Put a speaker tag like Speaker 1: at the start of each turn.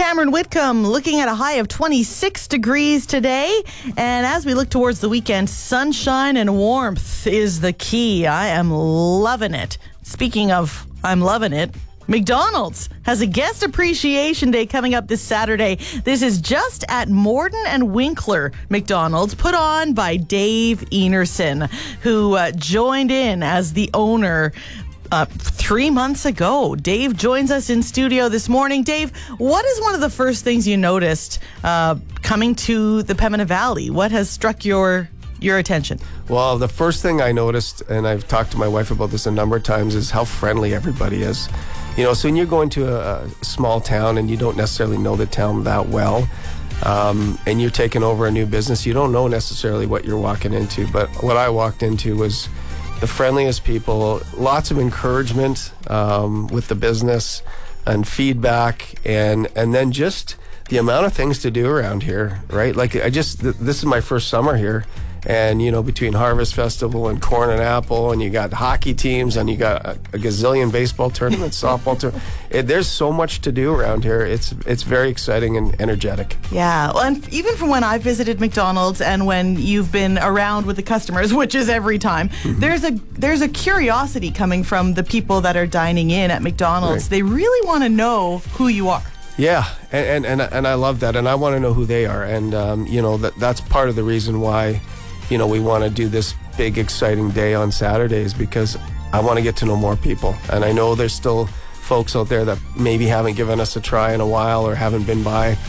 Speaker 1: Cameron Whitcomb looking at a high of 26 degrees today. And as we look towards the weekend, sunshine and warmth is the key. I am loving it. Speaking of I'm loving it, McDonald's has a guest appreciation day coming up this Saturday. This is just at Morden and Winkler McDonald's, put on by Dave Enerson, who joined in as the owner 3 months ago. Dave joins us in studio this morning. Dave, what is one of the first things you noticed coming to the Pembina Valley? What has struck your attention?
Speaker 2: Well, the first thing I noticed, and I've talked to my wife about this a number of times, is how friendly everybody is. You know, so when you're going to a small town and you don't necessarily know the town that well, and you're taking over a new business, you don't know necessarily what you're walking into. But what I walked into was the friendliest people, lots of encouragement with the business and feedback, and then just the amount of things to do around here, right? Like this is my first summer here. And, you know, between Harvest Festival and Corn and Apple, and you got hockey teams, and you got a gazillion baseball tournaments, softball tournaments. There's so much to do around here. It's very exciting and energetic.
Speaker 1: Yeah, well, and even from when I visited McDonald's and when you've been around with the customers, which is every time, there's a curiosity coming from the people that are dining in at McDonald's. Right. They really want to know who you are.
Speaker 2: Yeah, and I love that, and I want to know who they are, and you know, that's part of the reason why, you know, we want to do this big, exciting day on Saturdays, because I want to get to know more people. And I know there's still folks out there that maybe haven't given us a try in a while or haven't been by.